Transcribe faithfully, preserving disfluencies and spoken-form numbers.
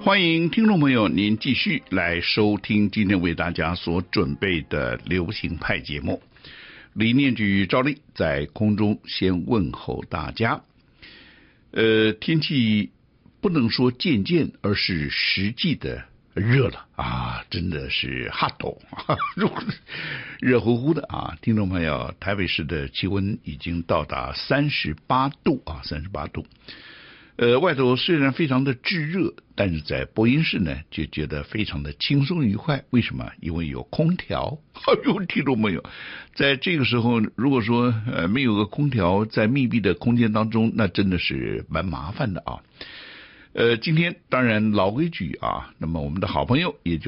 欢迎听众朋友您继续来收听今天为大家所准备的流行派节目。李念举照例在空中先问候大家。呃，天气不能说渐渐，而是实际的热了啊，真的是 hot 热乎乎的啊！听众朋友，台北市的气温已经到达三十八度啊，三十八度。呃，外头虽然非常的炙热，但是在播音室呢，就觉得非常的轻松愉快。为什么？因为有空调。哎呦，听众朋友，在这个时候，如果说呃没有个空调，在密闭的空间当中，那真的是蛮麻烦的啊。呃，今天当然老规矩啊，那么我们的好朋友也就